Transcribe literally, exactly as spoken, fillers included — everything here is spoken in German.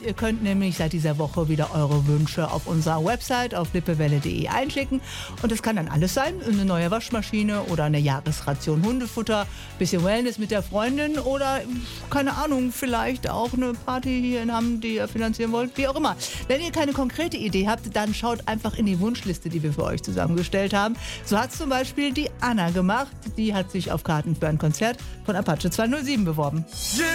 Ihr könnt nämlich seit dieser Woche wieder eure Wünsche auf unserer Website auf lippewelle punkt de einschicken. Und das kann dann alles sein. Eine neue Waschmaschine oder eine Jahresration Hundefutter, bisschen Wellness mit der Freundin oder, keine Ahnung, vielleicht auch eine Party hier in Hamm, die ihr finanzieren wollt, wie auch immer. Wenn ihr keine konkrete Idee habt, dann schaut einfach in die Wunschliste, die wir für euch zusammengestellt haben. So hat zum Beispiel die Anna gemacht. Die hat sich auf Karten für ein Konzert von Apache zweihundertsieben beworben.